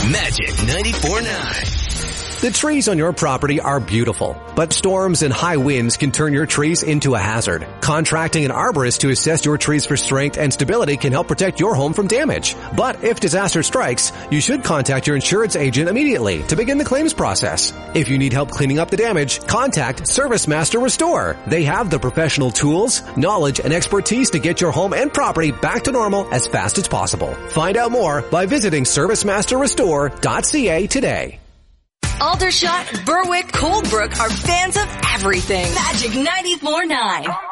Magic 94.9. The trees on your property are beautiful, but storms and high winds can turn your trees into a hazard. Contracting an arborist to assess your trees for strength and stability can help protect your home from damage. But if disaster strikes, you should contact your insurance agent immediately to begin the claims process. If you need help cleaning up the damage, contact ServiceMaster Restore. They have the professional tools, knowledge, and expertise to get your home and property back to normal as fast as possible. Find out more by visiting ServiceMasterRestore.ca today. Aldershot, Berwick, Coldbrook are fans of everything. Magic 94.9.